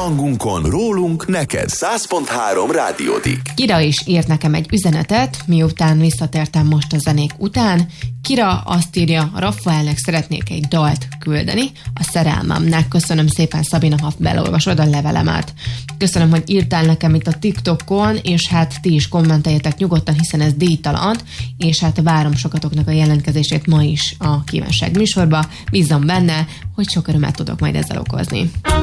hangunkon, rólunk, neked. 100.3 Rádiódik. Kira is írt nekem egy üzenetet, miután visszatértem most a zenék után. Kira azt írja, Raffaelnek szeretnék egy dalt küldeni, a szerelmemnek. Köszönöm szépen, Szabina, ha belolvasod a levelemet. Köszönöm, hogy írtál nekem itt a TikTokon, és hát ti is kommenteljetek nyugodtan, hiszen ez díjtalan, és hát várom sokatoknak a jelentkezését ma is a kívánság műsorba. Bízom benne, hogy sok örömet tudok majd ezzel okozni.